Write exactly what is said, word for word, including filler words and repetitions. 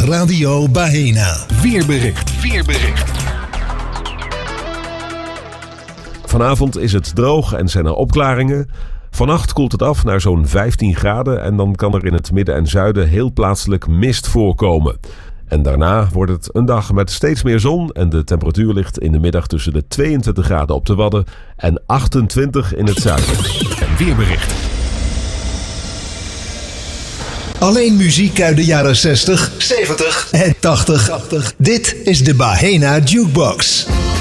Radio Bahena. Weerbericht. Weerbericht. Vanavond is het droog en zijn er opklaringen. Vannacht koelt het af naar zo'n vijftien graden en dan kan er in het midden en zuiden heel plaatselijk mist voorkomen. En daarna wordt het een dag met steeds meer zon en de temperatuur ligt in de middag tussen de tweeëntwintig graden op de Wadden en achtentwintig in het zuiden. En weerbericht. Alleen muziek uit de jaren zestig, zeventig en tachtig. Dit is de Bahena Jukebox.